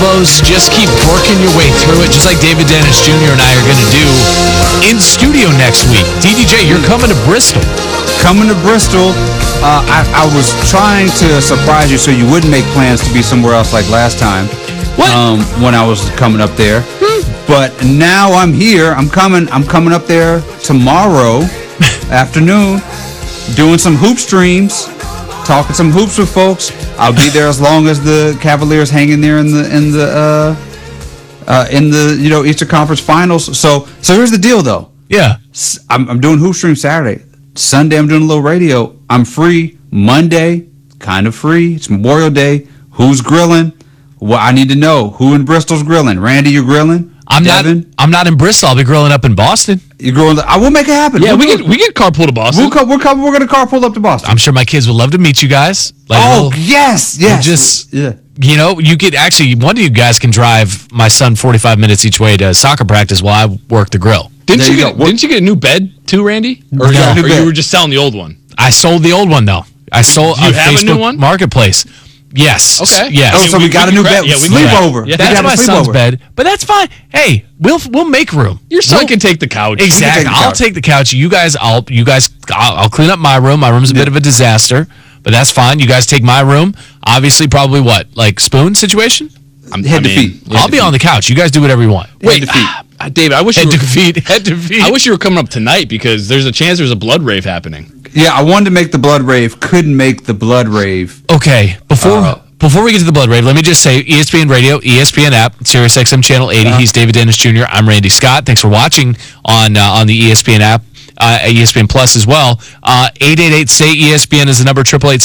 elbows. Just keep working your way through it, just like David Dennis Jr. and I are going to do in studio next week. DDJ, you're coming to Bristol. Coming to Bristol. I was trying to surprise you so you wouldn't make plans to be somewhere else like last time. What? When I was coming up there. But now I'm here. I'm coming up there tomorrow afternoon, doing some hoop streams, talking some hoops with folks. I'll be there as long as the Cavaliers hang in there in the Eastern Conference Finals. So here's the deal though. Yeah. I'm doing hoop stream Saturday. Sunday I'm doing a little radio. I'm free. Monday, kind of free. It's Memorial Day. Who's grilling? Well, I need to know who in Bristol's grilling. Randy, you grilling? I'm not in Bristol. I'll be grilling up in Boston. You grilling? I will make it happen. Yeah, we get carpool to Boston. We're going to carpool up to Boston. I'm sure my kids would love to meet you guys. Yes. You could actually, one of you guys can drive my son 45 minutes each way to soccer practice while I work the grill. Didn't you get a new bed too, Randy? Or you were just selling the old one? I sold the old one though. I sold Do you on have Facebook a new one? Marketplace. Yes. Okay. Yes. Oh, so we got a new bed. Yeah, we sleepover. Yeah. That's my son's bed, but that's fine. Hey, we'll make room. Your son can take the couch. Exactly. I'll take the couch. I'll clean up my room. My room's a bit of a disaster, but that's fine. You guys take my room. Obviously, probably what, like spoon situation? Head to feet. I'll be on the couch. You guys do whatever you want. Wait, David, I wish Head to feet. I wish you were coming up tonight because there's a chance there's a blood rave happening. Yeah, I wanted to make the blood rave. Couldn't make the blood rave. Okay, before we get to the blood rave, let me just say ESPN Radio, ESPN app, SiriusXM Channel 80. He's David Dennis Jr. I'm Randy Scott. Thanks for watching on the ESPN app, ESPN Plus as well. 888-SAY-ESPN is the number,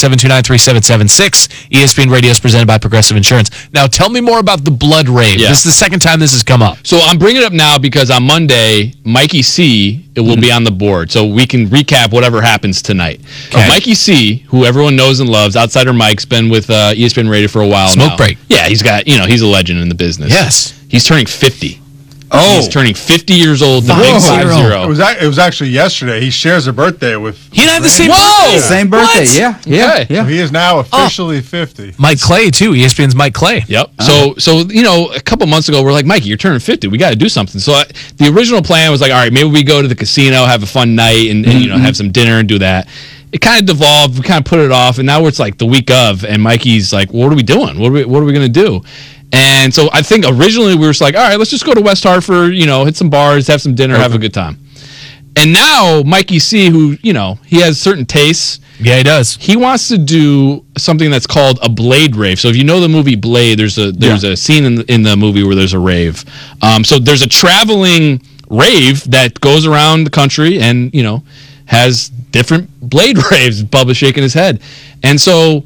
888-729-3776. ESPN Radio is presented by Progressive Insurance. Now, tell me more about the blood rave. Yeah. This is the second time this has come up. So I'm bringing it up now because on Monday, Mikey C will be on the board, so we can recap whatever happens tonight. Okay. Mikey C, who everyone knows and loves, Outsider Mike's been with ESPN Radio for a while now. Smoke break. Yeah, he's a legend in the business. Yes. He's turning 50. Oh. He's turning 50 years old. The 50. big 5-0. It was actually yesterday. He shares a birthday with. He and I have the same Whoa! birthday. Same birthday. What? Yeah. Okay. Yeah. So he is now officially 50. Mike Clay, too. ESPN's Mike Clay. Yep. So a couple months ago, we're like, Mikey, you're turning 50. We got to do something. So the original plan was like, all right, maybe we go to the casino, have a fun night, and have some dinner and do that. It kind of devolved. We kind of put it off, and now it's like the week of, and Mikey's like, what are we doing? What are we going to do? And so I think originally we were just like, all right, let's just go to West Hartford, hit some bars, have some dinner, have a good time. And now Mikey C, who, he has certain tastes. Yeah, he does. He wants to do something that's called a Blade rave. So if you know the movie Blade, there's a scene in the movie where there's a rave. So there's a traveling rave that goes around the country and, has different Blade raves. Bubba's shaking his head. And so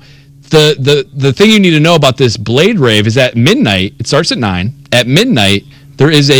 the thing you need to know about this Blade rave is at midnight, it starts at 9. At midnight, there is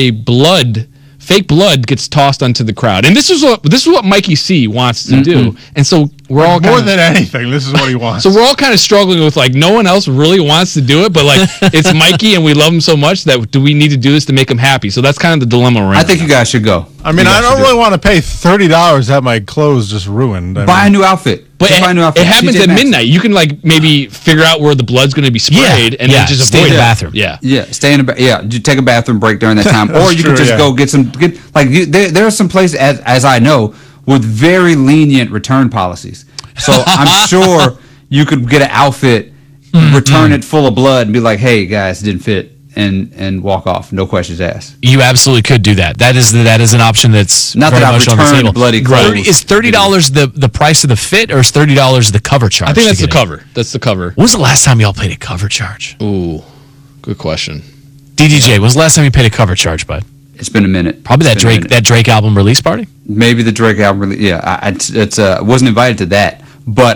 fake blood gets tossed onto the crowd. And this is what Mikey C wants to do. And so we're all more than anything, this is what he wants. So we're all kind of struggling with no one else really wants to do it, but it's Mikey and we love him so much that do we need to do this to make him happy? So that's kind of the dilemma we're in. I think you guys should go. I mean, I don't really want to pay $30 to have my clothes just ruined. Buy a new outfit. But it happens at midnight. You can maybe figure out where the blood's going to be sprayed and then just stay avoid in the it. bathroom. Yeah, stay in you take a bathroom break during that time, or you can just go get some. There are some places, as I know, with very lenient return policies. So I'm sure you could get an outfit, return it full of blood, and be like, "Hey guys, it didn't fit," and walk off, no questions asked. You absolutely could do that. That is an option that's not very that I've much on the returned table. bloody clothes. Is $30 the price of the fit, or is $30 the cover charge? I think that's the cover. That's the cover. When was the last time y'all paid a cover charge? Ooh, good question. DDJ, when was the last time you paid a cover charge, bud? It's been a minute. Probably that Drake album release party. Maybe the Drake album release. Yeah, wasn't invited to that, but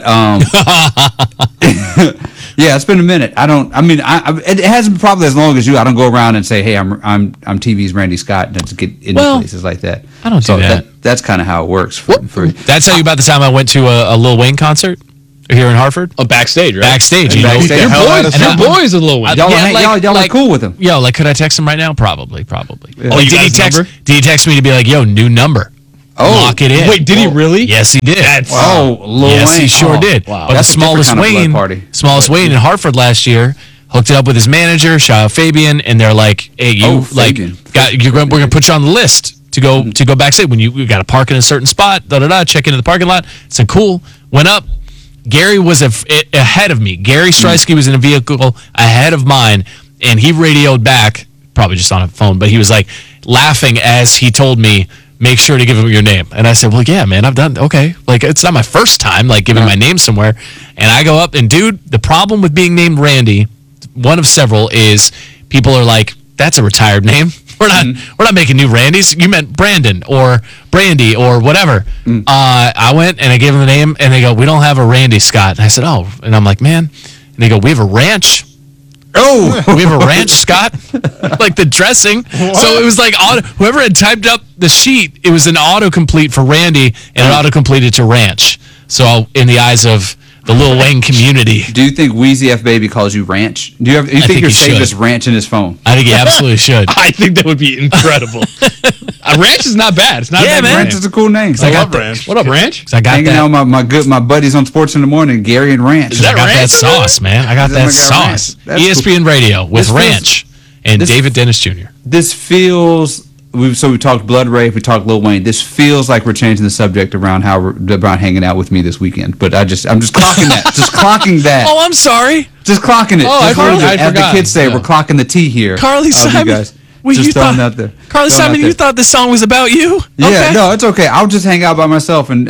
yeah, it's been a minute. It hasn't probably as long as you. I don't go around and say, "Hey, I'm TV's Randy Scott," and to get into places like that. I don't do that. That's kind of how it works. Did I tell you about the time I went to a Lil Wayne concert here in Hartford? Oh, backstage, right? Backstage. Your boys are Lil Wayne. Y'all are cool with him. Yo, could I text him right now? Probably. Yeah. Oh, did he text me to be like, "Yo, new number"? Oh, lock it in. Wait, did he really? Yes, he did. Lil Wayne. Yes, he sure did. Wow. But That's the smallest a different kind of blood Wayne, party. smallest Wayne in Hartford last year hooked it up with his manager, shout out Fabian, and they're like, "Hey, Fabian. we're gonna put you on the list to go backstage when you got to park in a certain spot. Check into the parking lot." I said, "Cool." Went up. Gary was ahead of me. Gary Streisky was in a vehicle ahead of mine, and he radioed back, probably just on a phone, but he was like laughing as he told me, "Make sure to give him your name." And I said, "Well, yeah, man, I've done okay. Like, it's not my first time like giving my name somewhere." And I go up, and dude, the problem with being named Randy, one of several, is people are like, "That's a retired name. We're not making new Randys. You meant Brandon or Brandy or whatever." I went and I gave them the name, and they go, "We don't have a Randy Scott." And I said, "Oh," and I'm like, "Man," and they go, "We have a ranch." Oh, we have a ranch, Scott, like the dressing. What? So it was like whoever had typed up the sheet, it was an autocomplete for Randy, and it autocompleted to ranch. So in the eyes of the Lil Wayne community, do you think Weezy F Baby calls you Ranch? Do you think you're saved as Ranch in his phone? I think he absolutely should. I think that would be incredible. Ranch is not bad. It's not man. Ranch is a cool name. I love Ranch. What up, Ranch? I got hanging out with my buddies on Sports in the Morning, Gary and Ranch. I got that sauce, man. I got that sauce. ESPN cool. Radio with Ranch and David Dennis Jr. This feels. We talked Blood Rave, we talked Lil Wayne. This feels like we're changing the subject around about hanging out with me this weekend. But I'm just clocking that. Just clocking that. Oh, I'm sorry. Just clocking it. Oh, I as the kids say, we're clocking the T here. Carly Simon. You guys. Well, just throwing out there. Carly Simon, you thought this song was about you? Yeah, okay. No, it's okay. I'll just hang out by myself and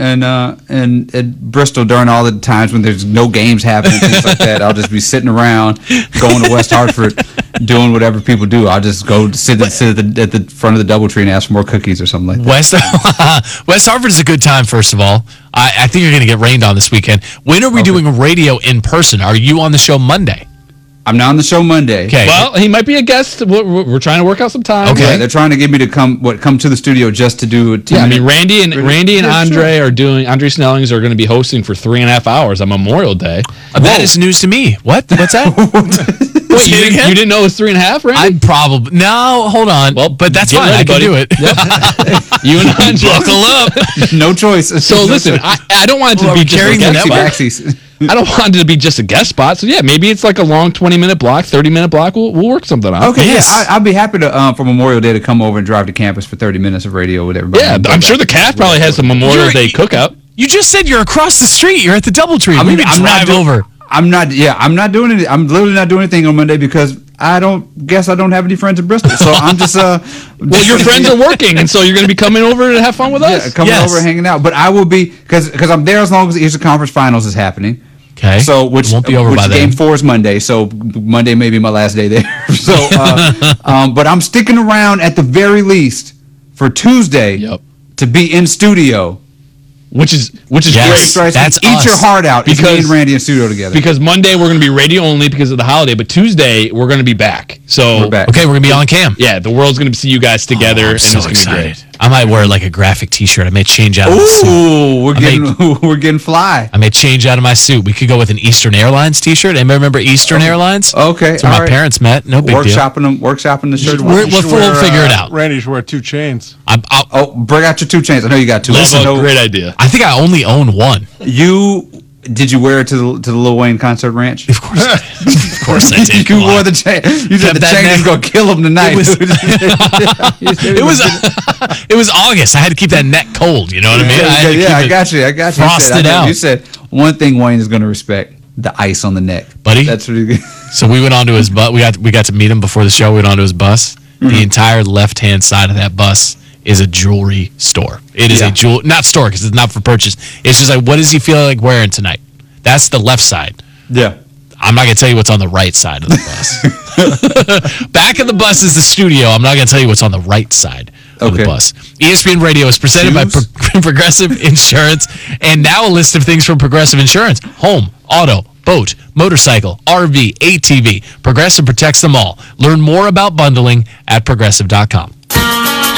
at Bristol during all the times when there's no games happening, things like that. I'll just be sitting around, going to West Hartford, doing whatever people do. I'll just go sit at the front of the DoubleTree and ask for more cookies or something like that. West Hartford is a good time, first of all. I think you're going to get rained on this weekend. When are we doing radio in person? Are you on the show Monday? I'm not on the show Monday. Okay. Well, he might be a guest. We're trying to work out some time. Okay. Yeah, they're trying to get me to come to the studio just to do it. Yeah, I mean, Randy and Andre are doing. Andre Snellings are going to be hosting for 3.5 hours on Memorial Day. That is news to me. What's that? Wait, you didn't know it was 3.5, Randy? I'm probably no. Hold on. Well, but that's fine. I can do it. Yep. You and Andre buckle up. No choice. So listen, I don't want it to be carrying the network. I don't want it to be just a guest spot. So, yeah, maybe it's like a long 20-minute block, 30-minute block. We'll work something out. Okay, yes. Yeah, I'd be happy to for Memorial Day to come over and drive to campus for 30 minutes of radio with everybody. Yeah, I'm sure the CAF probably has a Memorial Day cookout. You just said you're across the street. You're at the DoubleTree. I'm drive over. I'm not doing it. I'm literally not doing anything on Monday because I don't have any friends in Bristol. So I'm just well, your friends are working, and so you're going to be coming over to have fun with us. Yeah, coming over and hanging out. But I will be because I'm there as long as the Eastern Conference Finals is happening. Okay. So which won't be over by Game then. 4 is Monday, so Monday may be my last day there. So, but I'm sticking around at the very least for Tuesday to be in studio. Which is yes, great. That's Eat your heart out because me and Randy in studio together. Because Monday we're going to be radio only because of the holiday, but Tuesday we're going to be back. So we're back. Okay, we're going to be on cam. Yeah, the world's going to see you guys together, and so it's going to be great. I might wear like a graphic T-shirt. I may change out of my suit. Ooh, we're getting fly. I may change out of my suit. We could go with an Eastern Airlines T-shirt. Anybody remember Eastern Airlines? Okay, that's where my parents met. No big deal. Workshopping the shirt. We'll figure it out. Randy should wear 2 chains. Bring out your 2 chains. I know you got 2. Great idea. I think I only own one. Did you wear it to the Lil Wayne concert ranch? Of course I did. Of course I did. You wore the chain. You said the chain was going to kill him tonight. It was August. I had to keep that neck cold. You know what I mean? I got you. Frosted out. You said one thing Wayne is going to respect: the ice on the neck, buddy. That's really good. So we went onto his bus. We got to meet him before the show. We went onto his bus. Mm-hmm. The entire left-hand side of that bus is a jewelry store. It is a not store because it's not for purchase. It's just like, what does he feel like wearing tonight? That's the left side. Yeah. I'm not going to tell you what's on the right side of the bus. Back of the bus is the studio. I'm not going to tell you what's on the right side of the bus. ESPN Radio is presented by Progressive Insurance. And now a list of things from Progressive Insurance. Home, auto, boat, motorcycle, RV, ATV. Progressive protects them all. Learn more about bundling at Progressive.com.